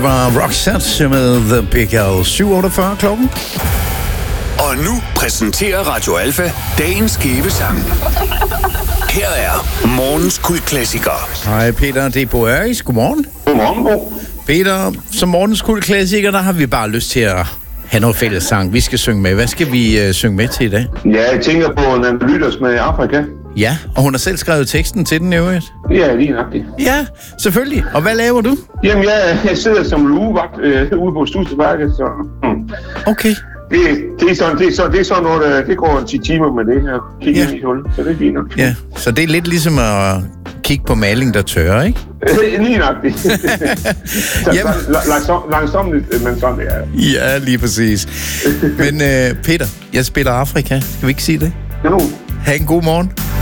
var Roxette med The Big L. 7:48 klokken. Og nu præsenterer Radio Alfa dagens skæve sang. Her er morgens kultklassiker. Hej Peter, det er Bo Øris. Godmorgen. Godmorgen, Bo. Peter, som morgens kultklassiker, der har vi bare lyst til at have noget fælles sang. Vi skal synge med. Hvad skal vi synge med til i dag? Ja, jeg tænker på Nancy Lytters med Afrika. Ja, og hun har selv skrevet teksten til den øvrigt. Ja, lige nøjagtigt. Ja, selvfølgelig. Og hvad laver du? Jamen, jeg sidder som lugevagt ude på Studieparket, så... Okay. Det er sådan noget, det går 10 timer med det her. Kigge ind i hul, så det er fint nok. Ja, så det er lidt ligesom at kigge på maling, der tørrer, ikke? Lige nøjagtigt. Langsomligt, men sådan det er. Ja, lige præcis. Men Peter, jeg spiller Afrika. Skal vi ikke sige det? Ja, nu. Ha' en god morgen.